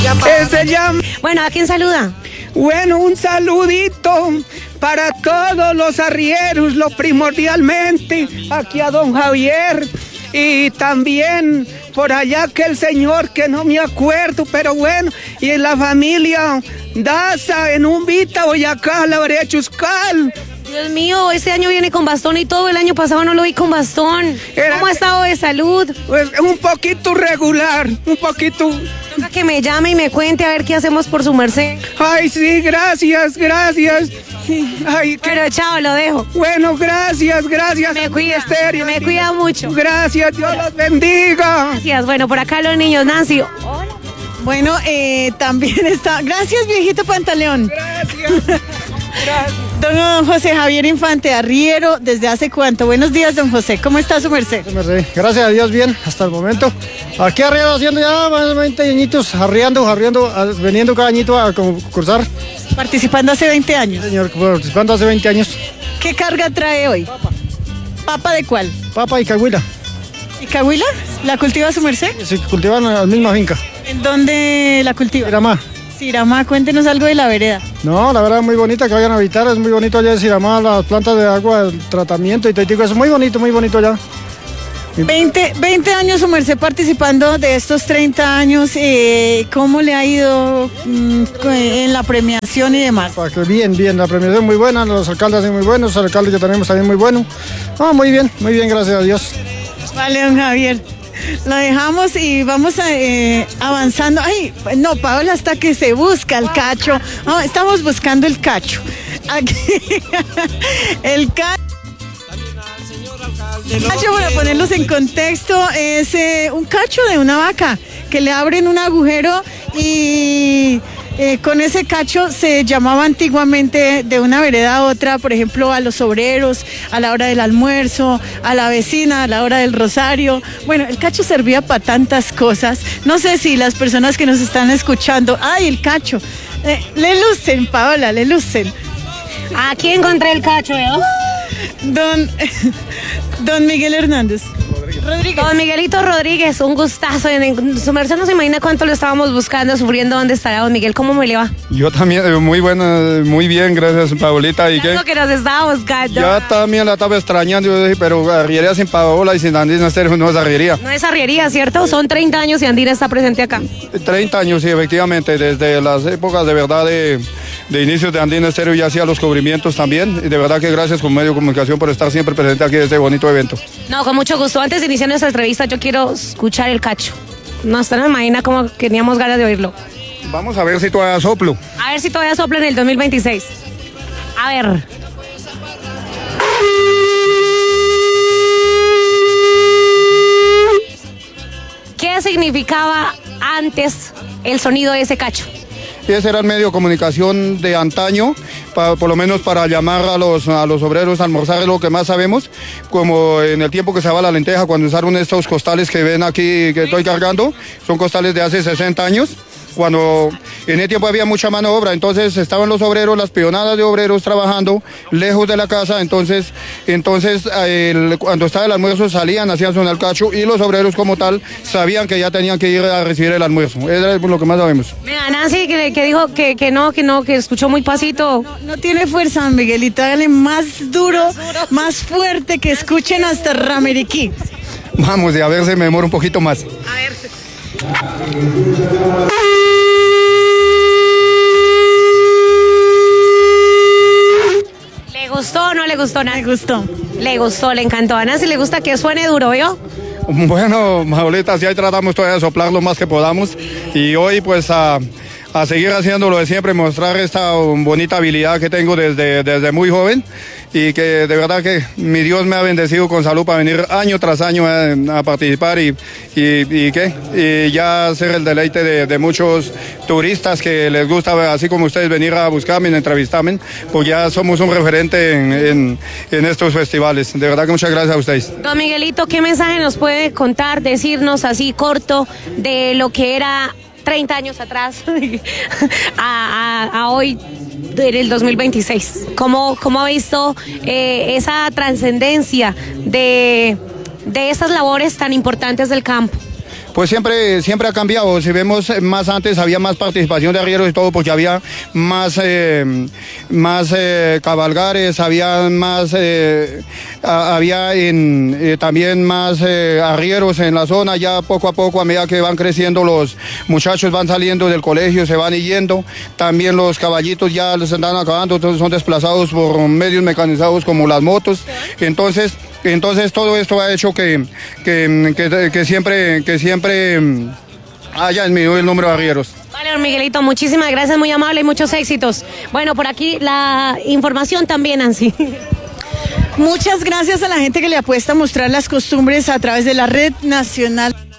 Se llama... Bueno, ¿a quién saluda? Bueno, un saludito para todos los arrieros, primordialmente aquí a don Javier y también por allá que el señor que no me acuerdo, pero bueno, y en la familia Daza, en Umbita, Boyacá, la Vereda Chuscal. Dios mío, este año viene con bastón y todo el año pasado no lo vi con bastón. ¿Cómo ha estado de salud? Pues un poquito regular, un poquito. Toca que me llame y me cuente a ver qué hacemos por su merced. Ay, sí, gracias. Ay, pero chao, lo dejo. Bueno, gracias. Me cuida mucho. Gracias, Dios los bendiga. Gracias, bueno, por acá los niños, Nancy. Hola. Bueno, también está. Gracias, viejito Pantaleón. Gracias. Don José Javier Infante, arriero, ¿desde hace cuánto? Buenos días, don José, ¿cómo está su merced? Gracias a Dios, bien, hasta el momento. Aquí arriero haciendo ya más de 20 añitos, arriando, veniendo cada añito a concursar. Participando hace 20 años. Sí, señor, participando hace 20 años. ¿Qué carga trae hoy? ¿Papa de cuál? Papa y cahuila. ¿Y cahuila? ¿La cultiva su merced? Sí, cultivan en la misma finca. ¿En dónde la cultiva? Siramá, cuéntenos algo de la vereda. No, la verdad es muy bonita que vayan a visitar, es muy bonito allá en Siramá, las plantas de agua, el tratamiento y todo, es muy bonito allá. 20 años su merced participando de estos 30 años, ¿cómo le ha ido en la premiación y demás? Bien, la premiación es muy buena, los alcaldes son muy buenos, los alcaldes que tenemos también muy buenos. Muy bien, gracias a Dios. Vale, don Javier. Lo dejamos y vamos avanzando. Ay, no, Paola, hasta que se busca el cacho. No, estamos buscando el cacho. Aquí, el cacho. Para ponerlos en contexto, es un cacho de una vaca que le abren un agujero y con ese cacho se llamaba antiguamente de una vereda a otra, por ejemplo, a los obreros, a la hora del almuerzo, a la vecina, a la hora del rosario. Bueno, el cacho servía para tantas cosas. No sé si las personas que nos están escuchando, ¡ay, el cacho! Le lucen, Paola, le lucen. Aquí encontré el cacho, Don Miguel Hernández. Rodríguez. Don Miguelito Rodríguez, un gustazo. Su merced no se imagina cuánto lo estábamos buscando, sufriendo. ¿Dónde estará don Miguel? ¿Cómo me le va? Yo también, muy bien, gracias, Paolita. ¿Y qué? Lo que nos estaba buscando. Ya también la estaba extrañando, yo dije, pero arriería sin Paola y sin Andina Estéreo no es arriería. No es arriería, ¿cierto? Son 30 años y Andina está presente acá. 30 años, sí, efectivamente, desde las épocas de verdad de inicios de Andina Estéreo ya hacía los cubrimientos también. Y de verdad que gracias con Medio de Comunicación por estar siempre presente aquí en este bonito evento. No, con mucho gusto. Antes de iniciar nuestra entrevista, yo quiero escuchar el cacho. No, usted no imagina cómo teníamos ganas de oírlo. Vamos a ver si todavía soplo. A ver si todavía sopla en el 2026. A ver. ¿Qué significaba antes el sonido de ese cacho? Ese era el medio de comunicación de antaño, por lo menos para llamar a los obreros a almorzar, es lo que más sabemos, como en el tiempo que se daba la lenteja, cuando usaron estos costales que ven aquí que estoy cargando, son costales de hace 60 años, cuando en ese tiempo había mucha mano de obra, entonces estaban los obreros, las peonadas de obreros trabajando lejos de la casa, entonces cuando estaba el almuerzo salían, hacían sonar el cacho y los obreros como tal sabían que ya tenían que ir a recibir el almuerzo, eso es lo que más sabemos. Mira, Nancy que dijo que escuchó muy pasito. No tiene fuerza, Miguelito, dale más duro, más fuerte, que escuchen hasta Rameriquí. Vamos, a ver si me demoro un poquito más. A ver. ¿Le gustó o no le gustó nada? Me gustó. Le gustó, le encantó. A Nancy le gusta que suene duro, ¿vio? Bueno, Paolita, sí, ahí tratamos todavía de soplar lo más que podamos y hoy pues a seguir haciendo lo de siempre, mostrar esta bonita habilidad que tengo desde muy joven y que de verdad que mi Dios me ha bendecido con salud para venir año tras año a participar y ya ser el deleite de muchos turistas que les gusta, así como ustedes, venir a buscarme, entrevistarme, pues ya somos un referente en estos festivales. De verdad que muchas gracias a ustedes. Don Miguelito, ¿qué mensaje nos puede contar, decirnos así corto de lo que era 30 años atrás a hoy en el 2026? ¿Cómo ha visto esa trascendencia de estas labores tan importantes del campo? Pues siempre ha cambiado. Si vemos más antes había más participación de arrieros y todo porque había más cabalgares, había más también más arrieros en la zona. Ya poco a poco, a medida que van creciendo los muchachos, van saliendo del colegio, se van yendo. También los caballitos ya les están acabando, entonces son desplazados por medios mecanizados como las motos. Entonces todo esto ha hecho que siempre haya disminuido el número de arrieros. Vale, don Miguelito, muchísimas gracias, muy amable y muchos éxitos. Bueno, por aquí la información también, Nancy. Muchas gracias a la gente que le apuesta a mostrar las costumbres a través de la Red Nacional.